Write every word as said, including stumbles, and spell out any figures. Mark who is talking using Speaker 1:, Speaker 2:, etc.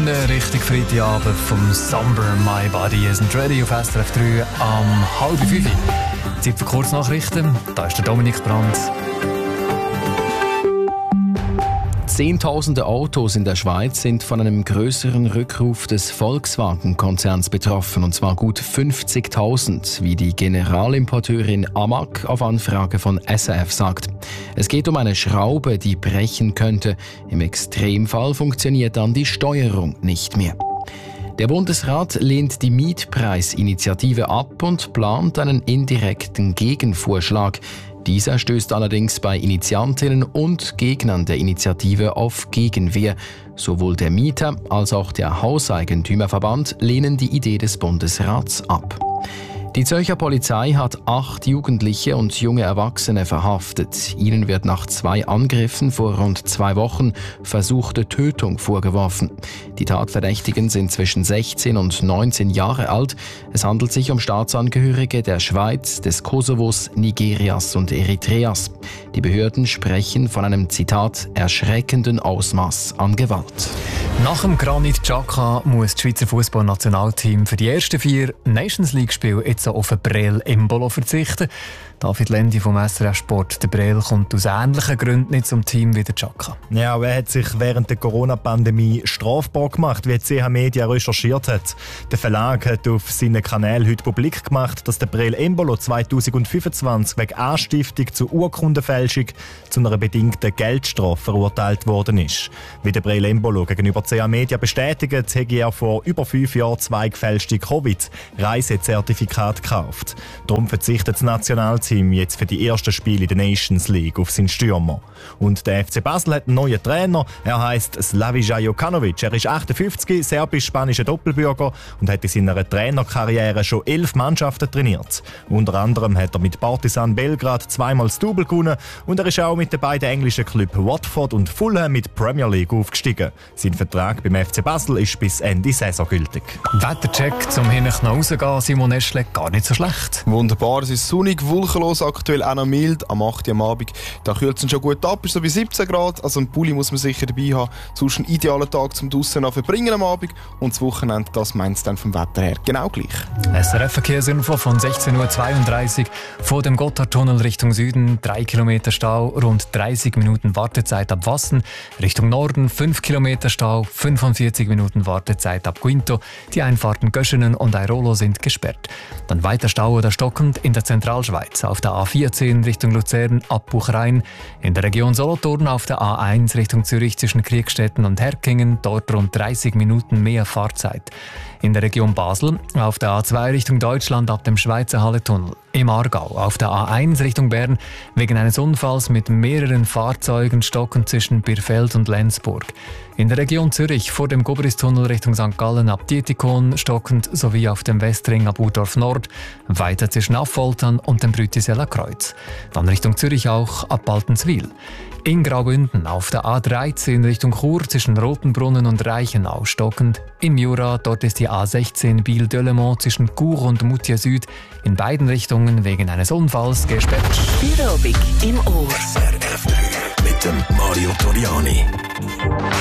Speaker 1: Laune Richtung Freitagabend vom Summer My Body Isn't Ready auf S R F drei am halb fünf. Zeit für Kurznachrichten. Da ist der Dominik Brandt.
Speaker 2: Zehntausende Autos in der Schweiz sind von einem größeren Rückruf des Volkswagen-Konzerns betroffen, und zwar gut fünfzigtausend, wie die Generalimporteurin Amag auf Anfrage von S R F sagt. Es geht um eine Schraube, die brechen könnte. Im Extremfall funktioniert dann die Steuerung nicht mehr. Der Bundesrat lehnt die Mietpreisinitiative ab und plant einen indirekten Gegenvorschlag. Dieser stößt allerdings bei Initiantinnen und Gegnern der Initiative auf Gegenwehr. Sowohl der Mieter als auch der Hauseigentümerverband lehnen die Idee des Bundesrats ab. Die Zürcher Polizei hat acht Jugendliche und junge Erwachsene verhaftet. Ihnen wird nach zwei Angriffen vor rund zwei Wochen versuchte Tötung vorgeworfen. Die Tatverdächtigen sind zwischen sechzehn und neunzehn Jahre alt. Es handelt sich um Staatsangehörige der Schweiz, des Kosovos, Nigerias und Eritreas. Die Behörden sprechen von einem, Zitat, erschreckenden Ausmaß an Gewalt.
Speaker 1: Nach dem Granit Xhaka muss das Schweizer Fußballnationalteam für die ersten vier Nations League-Spiele jetzt auf Breel Embolo verzichten. David Lendi vom S R F Sport. Der Breel kommt aus ähnlichen Gründen nicht zum Team wie der Xhaka.
Speaker 3: Ja, er hat sich während der Corona-Pandemie strafbar gemacht, wie die C H Media recherchiert hat. Der Verlag hat auf seinen Kanälen heute publik gemacht, dass der Breel Embolo zweitausendfünfundzwanzig wegen Anstiftung zur Urkundenfälschung zu einer bedingten Geldstrafe verurteilt worden ist. Wie der Breel Embolo gegenüber C H Media bestätigt, hat er vor über fünf Jahren zwei gefälschte Covid-Reisezertifikate gekauft. Darum verzichtet das Nationalteam jetzt für die ersten Spiele in der Nations League auf seinen Stürmer. Und der F C Basel hat einen neuen Trainer. Er heisst Slavisa Jokanovic. Er ist achtundfünfzig, serbisch-spanischer Doppelbürger und hat in seiner Trainerkarriere schon elf Mannschaften trainiert. Unter anderem hat er mit Partizan Belgrad zweimal das Double gewonnen und er ist auch mit den beiden englischen Clubs Watford und Fulham mit Premier League aufgestiegen. Sein Vertrag beim F C Basel ist bis Ende Saison gültig.
Speaker 1: Wettercheck zum Hinten rausgehen, Simon Eschle, gar nicht so schlecht.
Speaker 4: Wunderbar, es ist sonnig, wolkenlos, aktuell auch noch mild. Am acht Uhr am Abend da kühlt es schon gut ab, ist so bei siebzehn Grad. Also einen Pulli muss man sicher dabei haben. Sonst ein idealer Tag zum draussen verbringen am Abend. Und das Wochenende, das meint es dann vom Wetter her genau gleich.
Speaker 1: S R F-Verkehrsinfo von sechzehn Uhr zweiunddreißig. Vor dem Gotthardtunnel Richtung Süden drei Kilometer Stau, rund dreißig Minuten Wartezeit ab Wassen. Richtung Norden fünf Kilometer Stau, fünfundvierzig Minuten Wartezeit ab Quinto. Die Einfahrten Göschenen und Airolo sind gesperrt. Dann weiter Stau oder stockend in der Zentralschweiz. Auf der A vierzehn Richtung Luzern ab Buchrein. In der Region Solothurn auf der A eins Richtung Zürich zwischen Kriegstetten und Herkingen. Dort rund dreißig Minuten mehr Fahrzeit. In der Region Basel auf der A zwei Richtung Deutschland ab dem Schweizer Halletunnel. Im Aargau auf der A eins Richtung Bern wegen eines Unfalls mit mehreren Fahrzeugen stockend zwischen Birfeld und Lenzburg. In der Region Zürich vor dem Gobristunnel Richtung Sankt Gallen ab Dietikon stockend sowie auf dem Westring ab Urdorf Nord, weiter zwischen Affoltern und dem Brütiseler Kreuz. Dann Richtung Zürich auch ab Baltenswil. In Graubünden auf der A dreizehn Richtung Chur zwischen Rotenbrunnen und Reichenau stockend. Im Jura, dort ist die A sechzehn Biel-Delemont zwischen Chur und Moutier Süd in beiden Richtungen wegen eines Unfalls gesperrt.
Speaker 5: Aerobic im Ohr.
Speaker 6: S R F drei mit dem Mario Toriani.